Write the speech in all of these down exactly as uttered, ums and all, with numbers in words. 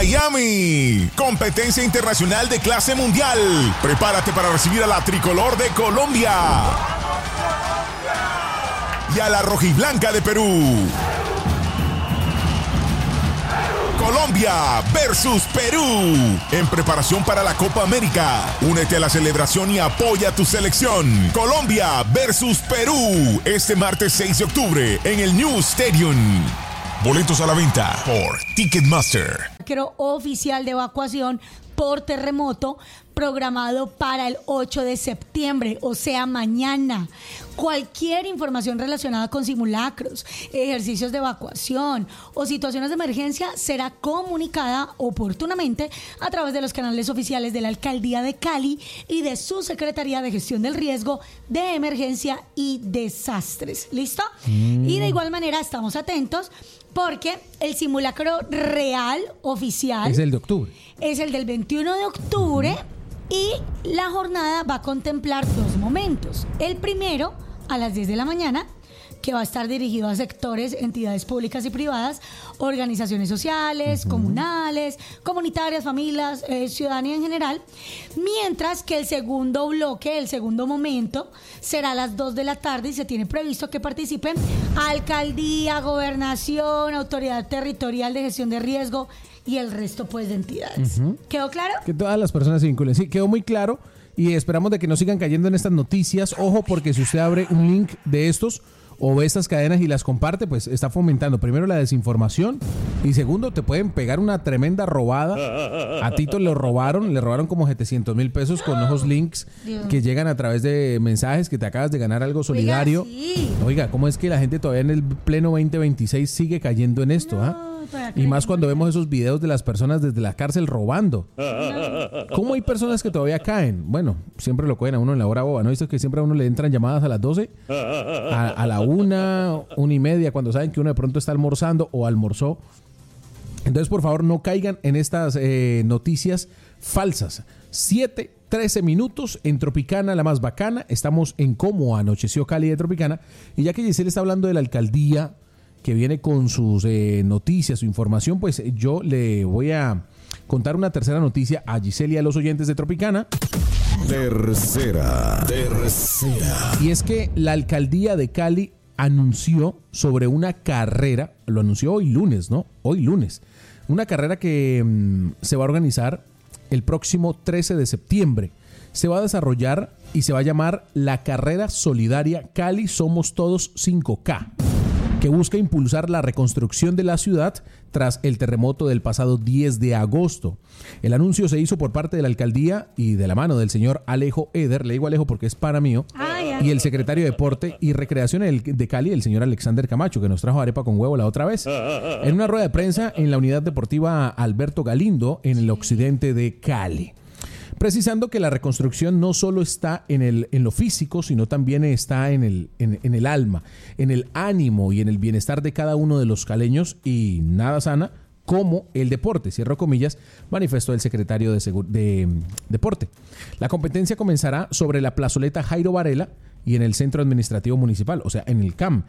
Miami. Competencia internacional de clase mundial. Prepárate para recibir a la tricolor de Colombia y a la rojiblanca de Perú. Colombia versus Perú en preparación para la Copa América. Únete a la celebración y apoya a tu selección. Colombia versus Perú este martes seis de octubre en el New Stadium. Boletos a la venta por Ticketmaster. Creo oficial de evacuación por terremoto programado para el ocho de septiembre, o sea, mañana. Cualquier información relacionada con simulacros, ejercicios de evacuación o situaciones de emergencia será comunicada oportunamente a través de los canales oficiales de la Alcaldía de Cali y de su Secretaría de Gestión del Riesgo de Emergencia y Desastres. ¿Listo? Mm. Y de igual manera estamos atentos porque el simulacro real, oficial... Es el de octubre. Es el del veintiuno de octubre y la jornada va a contemplar dos momentos. El primero, a las diez de la mañana, que va a estar dirigido a sectores, entidades públicas y privadas, organizaciones sociales, uh-huh. comunales, comunitarias, familias, eh, ciudadanía en general, mientras que el segundo bloque, el segundo momento, será a las dos de la tarde y se tiene previsto que participen alcaldía, gobernación, autoridad territorial de gestión de riesgo y el resto pues de entidades. Uh-huh. ¿Quedó claro? Que todas las personas se vinculen. Sí, quedó muy claro y esperamos de que no sigan cayendo en estas noticias. Ojo, porque si usted abre un link de estos o ve estas cadenas y las comparte, pues está fomentando primero la desinformación y segundo, te pueden pegar una tremenda robada. A Tito le robaron, le robaron como setecientos mil pesos con esos links Dios. que llegan a través de mensajes que te acabas de ganar algo solidario. Oiga, sí. Oiga, ¿cómo es que la gente todavía en el pleno veinte veintiséis sigue cayendo en esto? ¿Ah? No. Y más cuando vemos esos videos de las personas desde la cárcel robando. ¿Cómo hay personas que todavía caen? Bueno, siempre lo cogen a uno en la hora boba. ¿No viste que siempre a uno le entran llamadas a las doce? A, a la una, una y media, cuando saben que uno de pronto está almorzando o almorzó. Entonces, por favor, no caigan en estas eh, noticias falsas. siete, trece minutos en Tropicana, la más bacana. Estamos en Cómo Anocheció Cali de Tropicana. Y ya que Giselle está hablando de la alcaldía que viene con sus eh, noticias, su información, pues yo le voy a contar una tercera noticia a Giselle y a los oyentes de Tropicana. Tercera, tercera. Y es que la alcaldía de Cali anunció sobre una carrera, lo anunció hoy lunes, ¿no? Hoy lunes. Una carrera que mmm, se va a organizar el próximo trece de septiembre. Se va a desarrollar y se va a llamar la Carrera Solidaria Cali Somos Todos cinco K. Que busca impulsar la reconstrucción de la ciudad tras el terremoto del pasado diez de agosto. El anuncio se hizo por parte de la alcaldía y de la mano del señor Alejo Eder, le digo Alejo porque es pana mío, ay, ay. y el secretario de Deporte y Recreación de Cali, el señor Alexander Camacho, que nos trajo arepa con huevo la otra vez, en una rueda de prensa en la unidad deportiva Alberto Galindo, en el occidente de Cali. Precisando que la reconstrucción no solo está en, el, en lo físico, sino también está en el, en, en el alma, en el ánimo y en el bienestar de cada uno de los caleños y nada sana como el deporte, cierro comillas, manifestó el secretario de, Segur- de Deporte. La competencia comenzará sobre la plazoleta Jairo Varela y en el Centro Administrativo Municipal, o sea, en el C A M.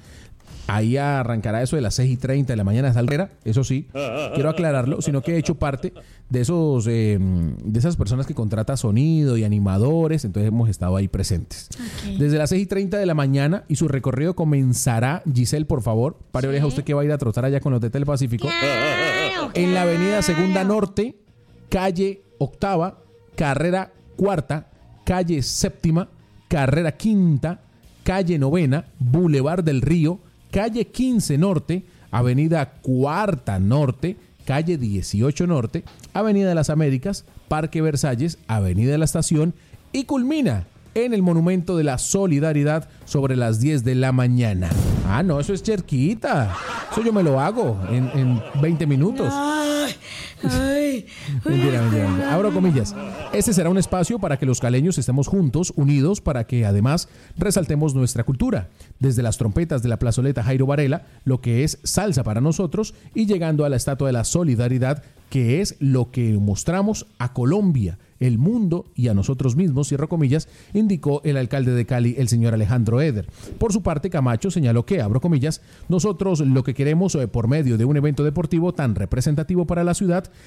Ahí arrancará eso de las seis y treinta de la mañana, Salrera, eso sí, quiero aclararlo, sino que he hecho parte de esos eh, de esas personas que contrata sonido y animadores, entonces hemos estado ahí presentes. Okay. Desde las seis y treinta de la mañana y su recorrido comenzará, Giselle, por favor, pare ¿Sí? oreja, usted que va a ir a trotar allá con los de Telepacífico, claro, en la avenida Segunda Norte, calle Octava, carrera Cuarta, calle Séptima, carrera Quinta, calle Novena, Boulevard del Río, calle quince Norte, avenida Cuarta Norte, calle dieciocho Norte, avenida de las Américas, Parque Versalles, avenida de la Estación y culmina en el Monumento de la Solidaridad sobre las diez de la mañana. Ah, no, eso es cerquita. Eso yo me lo hago en, en veinte minutos. Ay, ay, mentira, mentira, mentira. Abro comillas. Este será un espacio para que los caleños estemos juntos, unidos, para que además resaltemos nuestra cultura. Desde las trompetas de la plazoleta Jairo Varela, lo que es salsa para nosotros, y llegando a la Estatua de la Solidaridad, que es lo que mostramos a Colombia, el mundo y a nosotros mismos, cierro comillas, indicó el alcalde de Cali, el señor Alejandro Eder. Por su parte, Camacho señaló que, abro comillas, nosotros lo que queremos eh, por medio de un evento deportivo tan representativo para la ciudad